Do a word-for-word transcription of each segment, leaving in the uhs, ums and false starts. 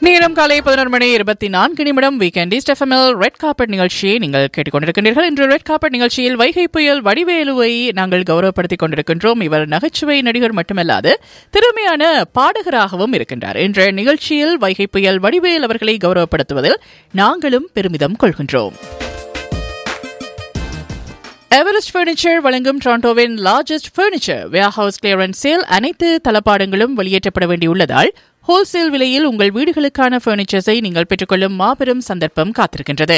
நேரம் காலை பதினொரு மணி இருபத்தி நான்கு நிமிடம் வீக்கெண்ட் ஈஸ்ட் எஃப்எம்எல் ரெட் கார்பெட் நிகழ்ச்சியை நீங்கள் கேட்டுக்கொண்டிருக்கின்றீர்கள். இன்று ரெட் கார்பெட் நிகழ்ச்சியில் வைகை புயல் வடிவேலுவை நாங்கள் கௌரவப்படுத்திக் கொண்டிருக்கின்றோம். இவர் நகைச்சுவை நடிகர் மட்டுமல்லாது திறமையான பாடகராகவும் இருக்கின்றார். இன்று நிகழ்ச்சியில் வைகை புயல் வடிவேல் அவர்களை கௌரவப்படுத்துவதில் நாங்களும் பெருமிதம் கொள்கின்றோம். எவரெஸ்ட் பர்னிச்சர் வழங்கும் டொரண்டோவின் largest furniture warehouse clearance sale. அனைத்து தளபாடங்களும் வெளியேற்றப்பட வேண்டியுள்ளதால் ஹோல்சேல் விலையில் உங்கள் வீடுகளுக்கான பர்னிச்சர்ஸை நீங்கள் பெற்றுக்கொள்ளும் மாபெரும் சந்தர்ப்பம் காத்திருக்கின்றது.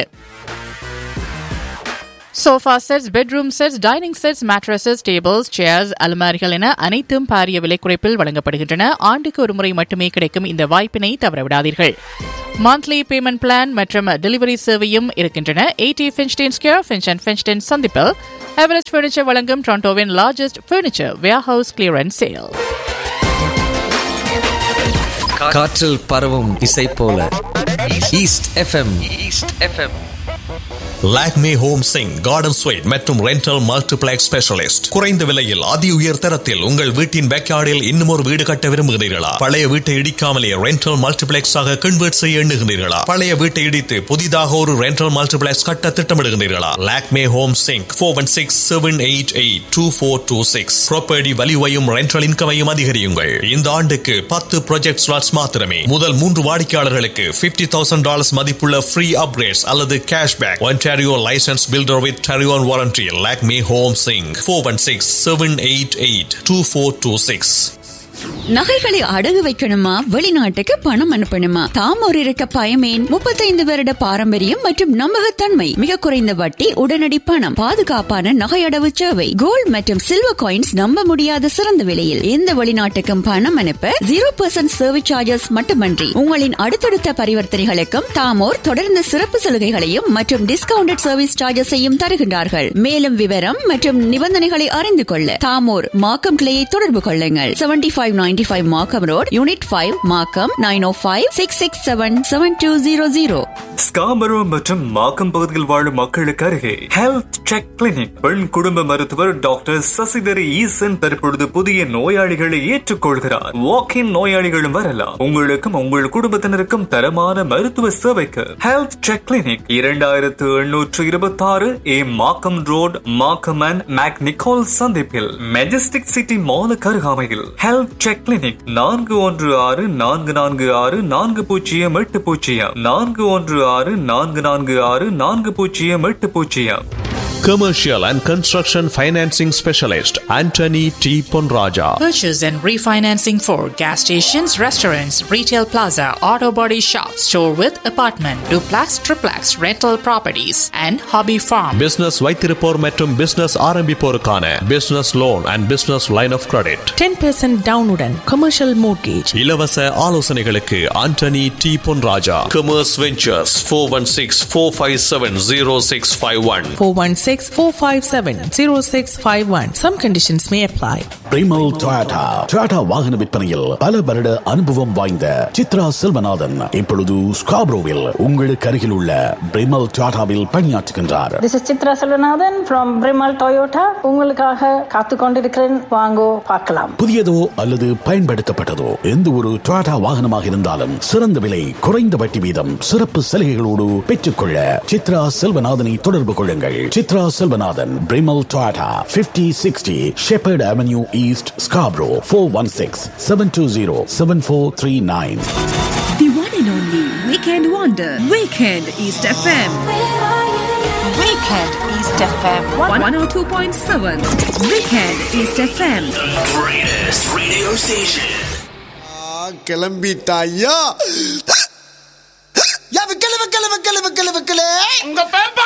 Sofa sets, bedroom sets, dining sets, mattresses, tables, chairs, அலமாரிகள் என அனைத்தும் பாரிய விலை குறைப்பில் வழங்கப்படுகின்றன. ஆண்டுக்கு ஒரு முறை மட்டுமே கிடைக்கும் இந்த வாய்ப்பினை தவறவிடாதீர்கள். மந்த்லி பேமெண்ட் பிளான் மற்றும் டெலிவரி சேவையும் இருக்கின்றன. எயிட்டி ஃபின்ச்டேன் ஸ்கொயர், ஃபின்ச் அண்ட் ஃபின்ச்டேன் சந்திப்பில் எவரெஸ்ட் பர்னிச்சர் வழங்கும் டொரண்டோவின் largest furniture warehouse clearance sale. காற்றில் பரவும் இசை போல east FM. East FM. Lakme home Singh garden sweet மற்றும் ரெண்டல் மல்டிப்ளெக்ஸ் ஸ்பெஷலிஸ்ட். குறைந்த விலையில் அதி உயர் தரத்தில் உங்கள் வீட்டின் பேக்யார்டில் இன்னும் ஒரு வீடு கட்ட விரும்புகிறீர்களா? பழைய வீட்டை இடிக்காமலே ரெண்டல் மல்டிப்ளெக்ஸ் ஆக கன்வெர்ட் செய்ய எண்ணுகிறீர்களா? பழைய வீட்டை இடித்து புதிதாக ஒரு ரெண்டல் மல்டிப்ளெக்ஸ் கட்ட திட்டமிடுகிறீர்களா? Lakme home Singh four one six seven eight eight two four two six. Property வலிவையும் rental இன்கமையும் அதிகரியுங்கள். இந்த ஆண்டுக்கு பத்து ப்ராஜெக்ட் ஸ்லாட்ஸ் மாத்திரமே. முதல் மூன்று வாடிக்கையாளர்களுக்கு பிப்டி தௌசண்ட் டாலர்ஸ் மதிப்புள்ள ஃப்ரீ அப்கிரேட்ஸ் அல்லது cashback. Ontario licensed builder with Tarion warranty. Lakme Home Singh four one six seven eight eight two four two six. நகைகளை அடகு வைக்கணுமா? வெளிநாட்டுக்கு பணம் அனுப்பணுமா? தாமோர் இருக்க பயமேன்? முப்பத்தைந்து வருட பாரம்பரியம் மற்றும் நம்பகத்தன்மை, மிக குறைந்த வட்டி, உடனடி பணம், பாதுகாப்பான நகை அடவு சேவை, கோல்ட் மற்றும் சில்வர் காயின்ஸ் நம்ப முடியாத சிறந்த விலையில் எந்த வெளிநாட்டுக்கும் பணம் அனுப்ப ஜீரோ பர்சன்ட் சர்வீஸ் சார்ஜஸ் மட்டுமன்றி உங்களின் அடுத்தடுத்த பரிவர்த்தனைகளுக்கும் தாமோர் தொடர்ந்து சிறப்பு சலுகைகளையும் மற்றும் டிஸ்கவுண்டட் சர்வீஸ் சார்ஜஸையும் தருகின்றார்கள். மேலும் விவரம் மற்றும் நிபந்தனைகளை அறிந்து கொள்ள தாமோர் மார்க்கம் கிளையை தொடர்பு கொள்ளுங்கள். செவன்டி ஃபைவ் நைன்டி ஃபைவ் மார்க்கம் ரோட், யூனிட் ஃபைவ், மார்க்கம் நைன் ஓ five six six seven seven two zero zero. Scarborough மற்றும் மார்க்கம் பகுதியில் வாழும் மக்களுக்கு அருகே ஹெல்த் செக் கிளினிக். பெண் குடும்ப மருத்துவர் டாக்டர் சசிதரி ஈசன் தற்பொழுது புதிய நோயாளிகளை ஏற்றுக்கொள்கிறார். வாக்கின் நோயாளிகளும் வரலாம். உங்களுக்கும் உங்கள் குடும்பத்தினருக்கும் தரமான மருத்துவ சேவைக்கு ஹெல்த் செக் கிளினிக் இரண்டாயிரத்து எண்ணூற்று இருபத்தி ஆறு ஏ மார்க்கம் road, Markham and make Nicole சந்திப்பில் மெஜஸ்டிக் சிட்டி மாலுக்கு அருகாமையில் ஹெல்த் செக் கிளினிக். நான்கு ஒன்று ஆறு நான்கு நான்கு ஆறு நான்கு பூஜ்ஜியம் எட்டு பூஜ்ஜியம் நான்கு ஒன்று ஆறு நான்கு நான்கு ஆறு நான்கு பூஜ்ஜியம் எட்டு பூஜ்ஜியம். Commercial and Construction Financing Specialist Anthony T. Ponraja. Purchase and refinancing for gas stations, restaurants, retail plaza, auto body shop, store with apartment, duplex, triplex, rental properties and hobby farm. Business வைத்திருப்போர் மற்றும் business ஆரம்பிப்போருக்கான business loan and business line of credit. ten percent down உடன் commercial mortgage. இலவச ஆலோசனைகளுக்கு Anthony T. Ponraja. Commerce Ventures four one six four five seven zero six five one. four one six four five seven zero six five one. Some conditions may apply. Primal Toyota. Toyota வாகன விற்பனையில் பல வருட அனுபவம் வாய்ந்த சித்ரா செல்வநாதன் இப்பொழுது ஸ்காப்ரோவில் உங்களுக்கு அருகில் உள்ள பிரிமல் டொயோட்டாவில் பணியாற்றுகின்றார். This is Chitra Selvanathan from Brimal Toyota. உங்களுக்காக காத்து கொண்டிருக்கிறேன், வாங்கோ பார்க்கலாம். புதியதோ அல்லது பயன்படுத்தப்பட்டதோ எந்த ஒரு டொயோட்டா வாகனமாக இருந்தாலும் சிறந்த விலை, குறைந்த வட்டி வீதம், சிறப்பு சலுகைகளோடு பெற்றுக்கொள்ள சித்ரா செல்வநாதனை தொடர்பு கொள்ளுங்கள். Chitra Selvanathan, Brimal Toyota, fifty sixty Shepherd Avenue East, Scarborough, four one six seven two zero seven four three nine. The one and only Weekend Wonder, Weekend East F M. Weekend East F M one oh two point seven. Weekend East F M. Greatest radio station. Ah, கிளம்பிட்டாயா? யா விக்கல விக்கல விக்கல விக்கல விக்கல. உங்க பேப்பா